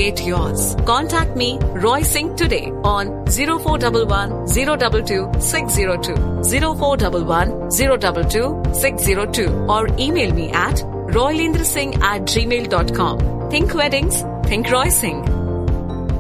create yours. Contact me, Roy Singh, today on 0411 022 602, 0411 022 602, or email me at roylendrasingh@gmail.com. Think weddings, think Roy Singh.